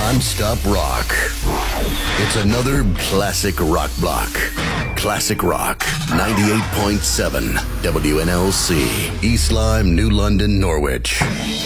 non-stop rock. It's another classic rock block. Classic Rock, 98.7 WNLC, East Lyme, New London, Norwich.